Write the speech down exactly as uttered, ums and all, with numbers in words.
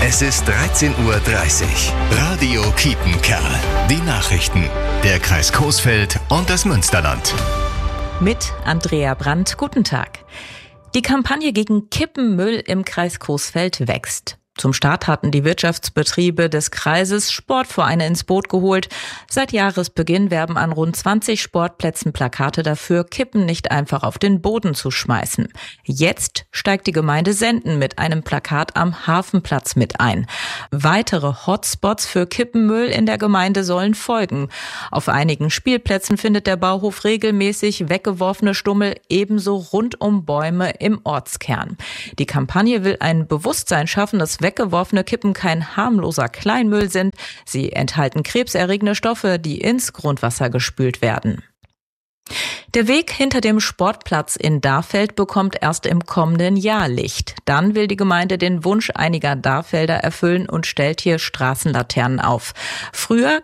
Es ist dreizehn Uhr dreißig. Radio Kiepenkerl. Die Nachrichten. Der Kreis Coesfeld und das Münsterland. Mit Andrea Brandt. Guten Tag. Die Kampagne gegen Kippenmüll im Kreis Coesfeld wächst. Zum Start hatten die Wirtschaftsbetriebe des Kreises Sportvereine ins Boot geholt. Seit Jahresbeginn werben an rund zwanzig Sportplätzen Plakate dafür, Kippen nicht einfach auf den Boden zu schmeißen. Jetzt steigt die Gemeinde Senden mit einem Plakat am Hafenplatz mit ein. Weitere Hotspots für Kippenmüll in der Gemeinde sollen folgen. Auf einigen Spielplätzen findet der Bauhof regelmäßig weggeworfene Stummel, ebenso rund um Bäume im Ortskern. Die Kampagne will ein Bewusstsein schaffen, dass weggeworfene Kippen kein harmloser Kleinmüll sind. Sie enthalten krebserregende Stoffe, die ins Grundwasser gespült werden. Der Weg hinter dem Sportplatz in Darfeld bekommt erst im kommenden Jahr Licht. Dann will die Gemeinde den Wunsch einiger Darfelder erfüllen und stellt hier Straßenlaternen auf. Früher